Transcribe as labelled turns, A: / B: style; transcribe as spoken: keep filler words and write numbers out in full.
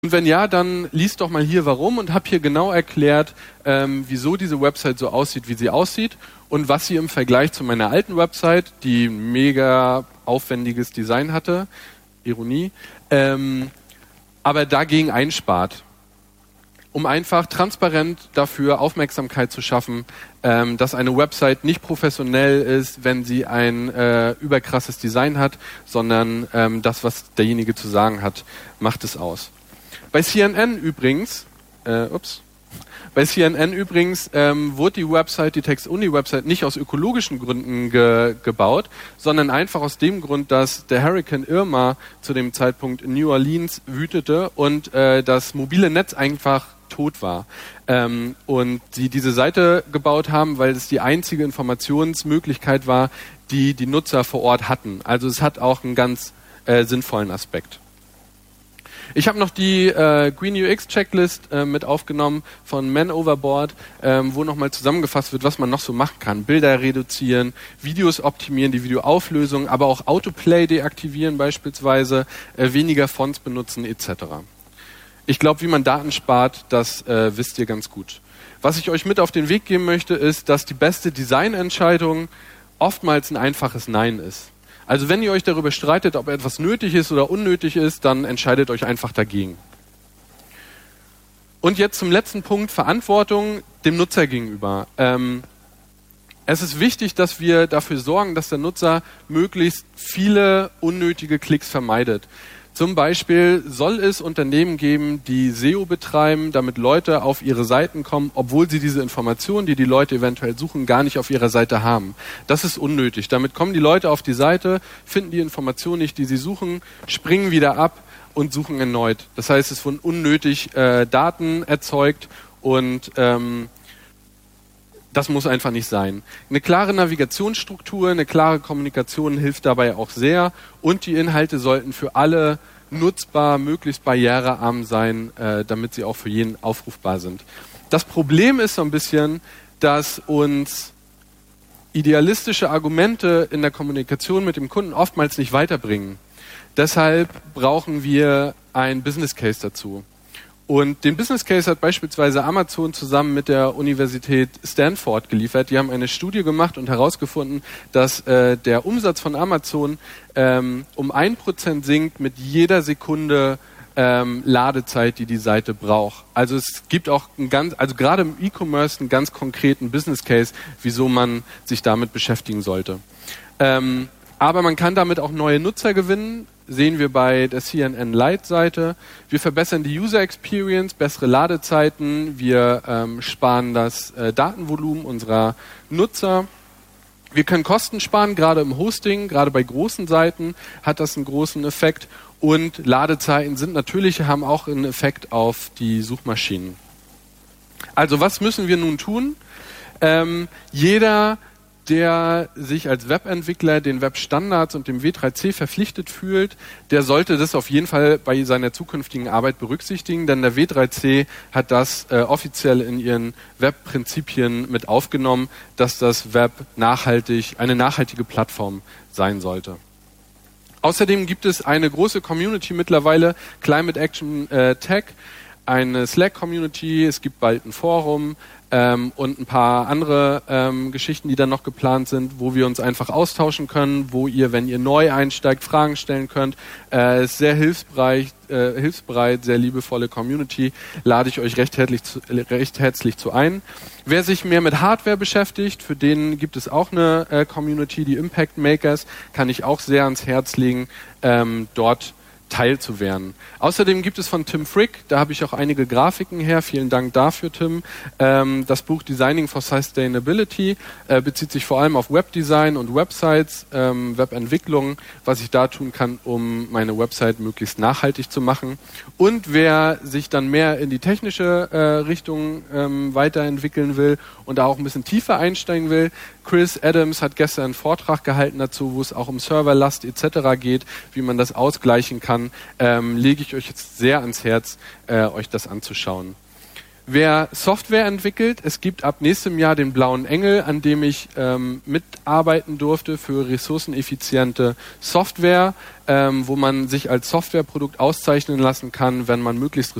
A: Und wenn ja, dann liest doch mal hier warum und habe hier genau erklärt, ähm, wieso diese Website so aussieht, wie sie aussieht und was sie im Vergleich zu meiner alten Website, die mega aufwendiges Design hatte, Ironie, ähm, aber dagegen einspart. Um einfach transparent dafür Aufmerksamkeit zu schaffen, ähm, dass eine Website nicht professionell ist, wenn sie ein äh, überkrasses Design hat, sondern ähm, das, was derjenige zu sagen hat, macht es aus. Bei C N N übrigens, äh, ups, bei C N N übrigens ähm, wurde die Website, die Text-Only-Website, nicht aus ökologischen Gründen ge- gebaut, sondern einfach aus dem Grund, dass der Hurricane Irma zu dem Zeitpunkt in New Orleans wütete und äh, das mobile Netz einfach tot war. Ähm, und sie diese Seite gebaut haben, weil es die einzige Informationsmöglichkeit war, die die Nutzer vor Ort hatten. Also es hat auch einen ganz äh, sinnvollen Aspekt. Ich habe noch die äh, Green U X Checklist äh, mit aufgenommen von Man Overboard, ähm, wo nochmal zusammengefasst wird, was man noch so machen kann. Bilder reduzieren, Videos optimieren, die Videoauflösung, aber auch Autoplay deaktivieren beispielsweise, äh, weniger Fonts benutzen et cetera. Ich glaube, wie man Daten spart, das äh, wisst ihr ganz gut. Was ich euch mit auf den Weg geben möchte, ist, dass die beste Designentscheidung oftmals ein einfaches Nein ist. Also wenn ihr euch darüber streitet, ob etwas nötig ist oder unnötig ist, dann entscheidet euch einfach dagegen. Und jetzt zum letzten Punkt, Verantwortung dem Nutzer gegenüber. Ähm, es ist wichtig, dass wir dafür sorgen, dass der Nutzer möglichst viele unnötige Klicks vermeidet. Zum Beispiel soll es Unternehmen geben, die S E O betreiben, damit Leute auf ihre Seiten kommen, obwohl sie diese Informationen, die die Leute eventuell suchen, gar nicht auf ihrer Seite haben. Das ist unnötig. Damit kommen die Leute auf die Seite, finden die Informationen nicht, die sie suchen, springen wieder ab und suchen erneut. Das heißt, es wurden unnötig äh, Daten erzeugt und ähm, das muss einfach nicht sein. Eine klare Navigationsstruktur, eine klare Kommunikation hilft dabei auch sehr und die Inhalte sollten für alle nutzbar, möglichst barrierearm sein, äh, damit sie auch für jeden aufrufbar sind. Das Problem ist so ein bisschen, dass uns idealistische Argumente in der Kommunikation mit dem Kunden oftmals nicht weiterbringen. Deshalb brauchen wir ein Business Case dazu. Und den Business Case hat beispielsweise Amazon zusammen mit der Universität Stanford geliefert. Die haben eine Studie gemacht und herausgefunden, dass äh, der Umsatz von Amazon ähm, um ein Prozent sinkt mit jeder Sekunde ähm, Ladezeit, die die Seite braucht. Also es gibt auch ein ganz, also gerade im E-Commerce einen ganz konkreten Business Case, wieso man sich damit beschäftigen sollte. Ähm, aber man kann damit auch neue Nutzer gewinnen. Sehen wir bei der C N N Lite-Seite. Wir verbessern die User Experience, bessere Ladezeiten, wir ähm, sparen das äh, Datenvolumen unserer Nutzer. Wir können Kosten sparen, gerade im Hosting, gerade bei großen Seiten hat das einen großen Effekt. Und Ladezeiten sind natürlich, haben auch einen Effekt auf die Suchmaschinen. Also was müssen wir nun tun? Ähm, jeder der sich als Webentwickler den Webstandards und dem W drei C verpflichtet fühlt, der sollte das auf jeden Fall bei seiner zukünftigen Arbeit berücksichtigen, denn der W drei C hat das äh, offiziell in ihren Webprinzipien mit aufgenommen, dass das Web nachhaltig, eine nachhaltige Plattform sein sollte. Außerdem gibt es eine große Community mittlerweile, Climate Action äh, Tech, eine Slack-Community, es gibt bald ein Forum, Ähm, und ein paar andere ähm, Geschichten, die dann noch geplant sind, wo wir uns einfach austauschen können, wo ihr, wenn ihr neu einsteigt, Fragen stellen könnt. Äh, ist sehr hilfsbereit, äh, hilfsbereit, sehr liebevolle Community, lade ich euch recht herzlich, zu, recht herzlich zu ein. Wer sich mehr mit Hardware beschäftigt, für den gibt es auch eine äh, Community, die Impact Makers, kann ich auch sehr ans Herz legen, ähm, dort teilzuwerden. Außerdem gibt es von Tim Frick, da habe ich auch einige Grafiken her, vielen Dank dafür, Tim, ähm, das Buch Designing for Sustainability, äh, bezieht sich vor allem auf Webdesign und Websites, ähm, Webentwicklung, was ich da tun kann, um meine Website möglichst nachhaltig zu machen. Und wer sich dann mehr in die technische äh, Richtung ähm, weiterentwickeln will und da auch ein bisschen tiefer einsteigen will, Chris Adams hat gestern einen Vortrag gehalten dazu, wo es auch um Serverlast et cetera geht, wie man das ausgleichen kann, ähm, lege ich euch jetzt sehr ans Herz, äh, euch das anzuschauen. Wer Software entwickelt, es gibt ab nächstem Jahr den Blauen Engel, an dem ich ähm, mitarbeiten durfte für ressourceneffiziente Software, ähm, wo man sich als Softwareprodukt auszeichnen lassen kann, wenn man möglichst